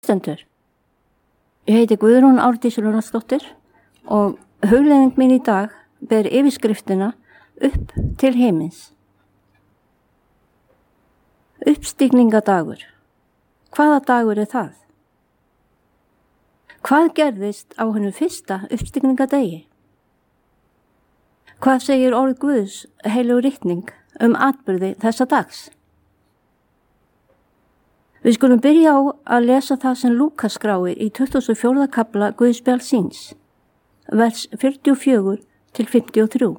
Stendur. Ég heiti Guðrún Árdís Rúnarsdóttir og hugleiðing mín í dag ber yfirskriftina Upp til himins. Uppstigningardagur. Hvaða dagur er það? Hvað gerðist á hennu fyrsta uppstigningadegi? Hvað segir orð Guðs heilug ritning atburði þessa dags? Við skulum byrja á að lesa það sem Lúkas skráir í 24. kafla Guðspjalls síns, vers 44 til 53.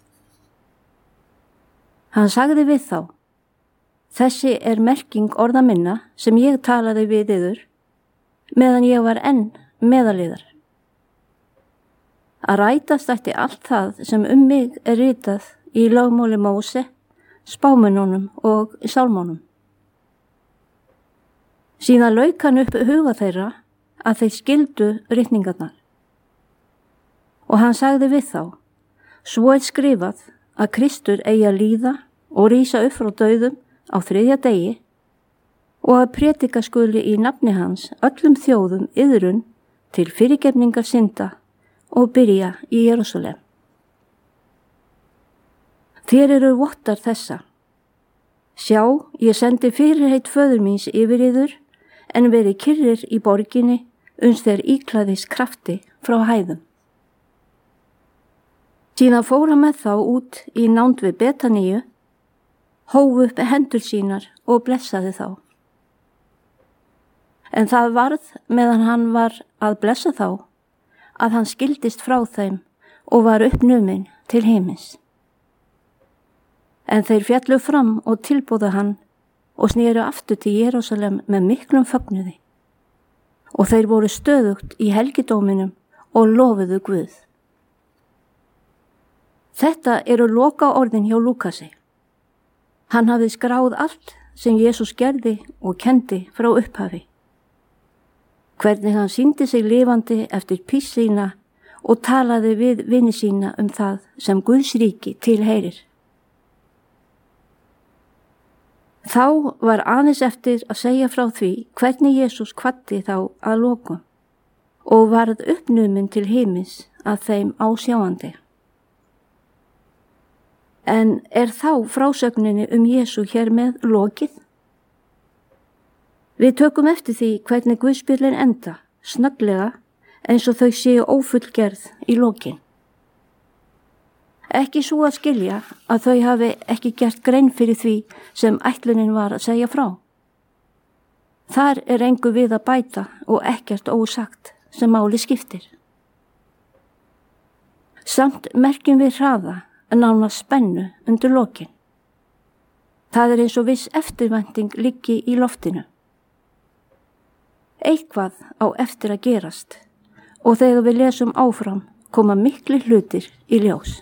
Hann sagði við þá: Þessi er merking orða minna sem ég talaði við yður, meðan ég var enn meðaliðar. Að rætast ætti allt það sem mig er ritað í lögmáli Móse, spámennunum og sálmónum. Síðan lauk hann upp huga þeirra að þeir skildu ritningarnar. Og hann sagði við þá: Svo er skrifað að Kristur eigi að líða og rísa upp frá dauðum á 3. degi og að prédika skuli í nafni hans öllum þjóðum iðrun til fyrirgefningar synda og byrja í Jerúsalem. Þér eru vottar þessa. Sjá, ég sendi fyrirheit föður míns yfir yður, en verið kyrrir í borginni uns þeir íklæðist krafti frá hæðum. Síðan fór hann með þá út í nánd við Betaníu, hóf upp hendur sínar og blessaði þá. En það varð meðan hann var að blessa þá, að hann skildist frá þeim og var uppnuminn til himins. En þeir fjallu fram og tilbúðu hann og sneru aftur til Jerúsalem með miklum fögnuði. Og þeir voru stöðugt í helgidóminum og lofuðu Guð. Þetta eru loka orðin hjá Lúkasi. Hann hafði skráð allt sem Jesús gerði og kendi frá upphafi. Hvernig hann sýndi sig lifandi eftir píss sína og talaði við vini sína það sem Guðs ríki tilheyrir. Þá var aðeins eftir að segja frá því hvernig Jesús kvaddi þá að lokum og varð uppnuminn til himins að þeim ásjáandi. En er þá frásögninni Jesú hér með lokið? Við tökum eftir því hvernig Guðspjöllin enda, snögglega, eins og þau séu ófullgerð í lokin. Ekki svo að skilja að þau hafi ekki gert grein fyrir því sem ætlunin var að segja frá. Þar er engu við að bæta og ekkert ósagt sem máli skiptir. Samt merkjum við hraða nánast spennu undir lokin. Það er eins og viss eftirvænting liggi í loftinu. Eitthvað á eftir að gerast og þegar við lesum áfram koma miklu hlutir í ljós.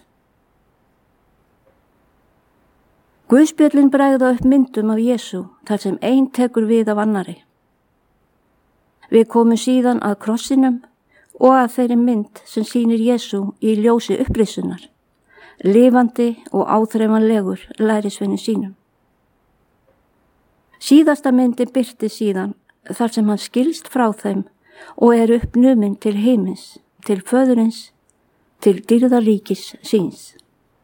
Guðspjöllin bregða upp myndum af Jesú þar sem ein tekur við af annari. Við komum síðan að krossinum og að þeirri mynd sem sýnir Jesú í ljósi upprisunar, lifandi og áþreifanlegur lærisveini sínum. Síðasta myndi birti síðan þar sem hann skilst frá þeim og er uppnuminn til himins, til föðurins, til dýrðaríkis síns.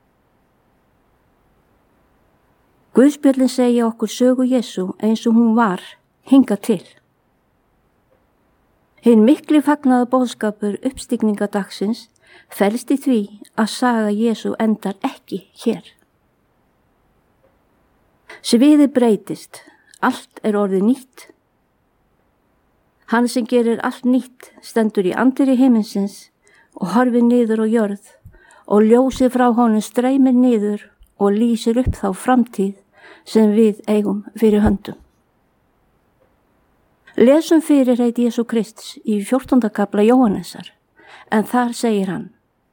Guðspjöllin segja okkur sögu Jesú eins og hún var hingað til. Hinn mikli fagnaða boðskapur uppstigningadagsins felst í því að saga Jesú endar ekki hér. Sviðið breytist, allt er orðið nýtt. Hann sem gerir allt nýtt stendur í anddyri himinsins og horfir niður á jörð og ljósið frá honum streymir niður og lýsir upp þá framtíð sem við eigum fyrir höndum. Lesum fyrirheit Jesú Krists í 14. kafla Jóhannesar, en þar segir hann: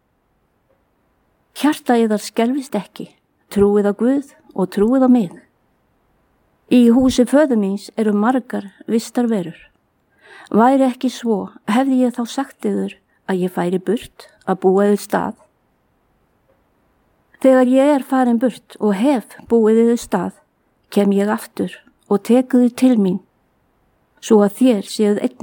Hjarta yðar skelfist ekki, trúið á Guð og trúið á mig. Í húsi föður míns eru margar vistarverur. Væri ekki svo, hefði ég þá sagt yður að ég færi burt að búa yður stað. Þegar ég er farin burt og hef búið yður stað, kem ég aftur og tek þig til mín, svo að þér séuð einnig